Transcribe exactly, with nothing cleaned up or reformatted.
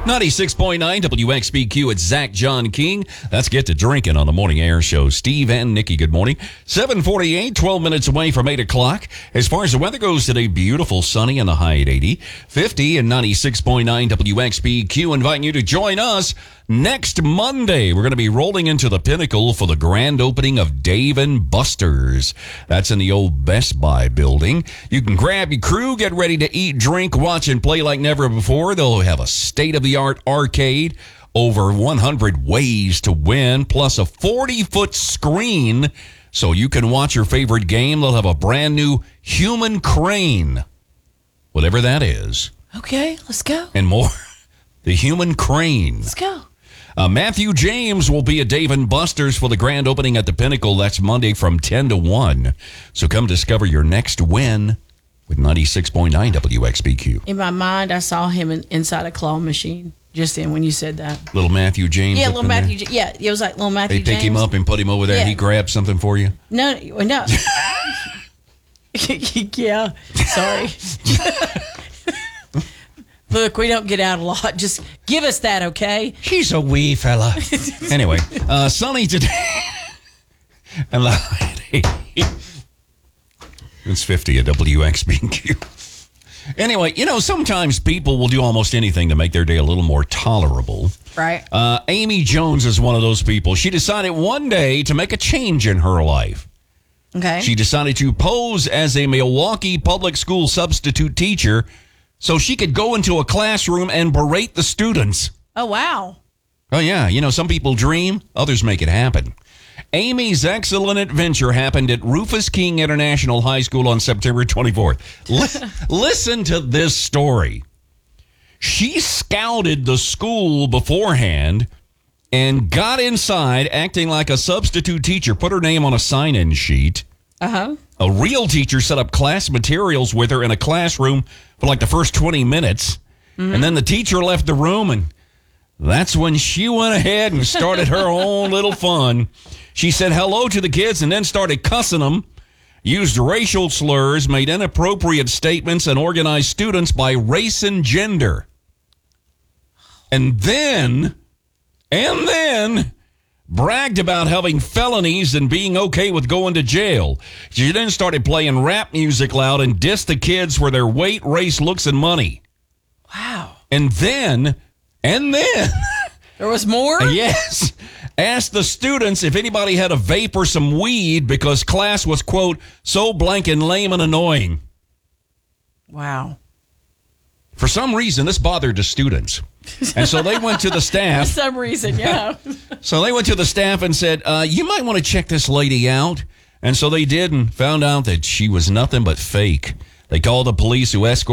ninety-six point nine W X B Q. It's Zach John King. Let's get to drinking on the Morning Air Show. Steve and Nikki, good morning. seven forty-eight, twelve minutes away from eight o'clock. As far as the weather goes today, beautiful, sunny, and the high at eighty. fifty and ninety-six point nine W X B Q. Inviting you to join us next Monday. We're going to be rolling into the Pinnacle for the grand opening of Dave and Buster's. That's in the old Best Buy building. You can grab your crew, get ready to eat, drink, watch, and play like never before. They'll have a state-of-the-art arcade, over one hundred ways to win, plus a forty-foot screen so you can watch your favorite game. They'll have a brand new human crane, whatever that is. Okay, let's go. And more. The human crane. Let's go. Uh, Matthew James will be at Dave and Buster's for the grand opening at the Pinnacle. That's Monday from ten to one. So come discover your next win with ninety-six point nine W X B Q. In my mind, I saw him in, inside a claw machine just then when you said that. Little Matthew James. Yeah, little Matthew. J- yeah, it was like little Matthew They pick James. him up and put him over there. Yeah. He grabs something for you. No, no. Yeah, sorry. Look, we don't get out a lot. Just give us that, okay? He's a wee fella. Anyway, uh, sunny today. And it's fifty at W X B Q. Anyway, you know, sometimes people will do almost anything to make their day a little more tolerable. Right. Uh, Amy Jones is one of those people. She decided one day to make a change in her life. Okay. She decided to pose as a Milwaukee public school substitute teacher so she could go into a classroom and berate the students. Oh, wow. Oh, yeah. You know, some people dream, others make it happen. Amy's excellent adventure happened at Rufus King International High School on September twenty-fourth. L- listen to this story. She scouted the school beforehand and got inside acting like a substitute teacher, put her name on a sign-in sheet. Uh-huh. A real teacher set up class materials with her in a classroom for like the first twenty minutes. Mm-hmm. And then the teacher left the room, and that's when she went ahead and started her own little fun. She said hello to the kids and then started cussing them, used racial slurs, made inappropriate statements, and organized students by race and gender. And then, and then, bragged about having felonies and being okay with going to jail. She then started playing rap music loud and dissed the kids for their weight, race, looks, and money. Wow. And then, and then... There was more? Yes. Asked the students if anybody had a vape or some weed because class was, quote, so blank and lame and annoying. Wow. For some reason, this bothered the students. And so they went to the staff. For some reason, yeah. So they went to the staff and said, uh, you might want to check this lady out. And so they did and found out that she was nothing but fake. They called the police, who escorted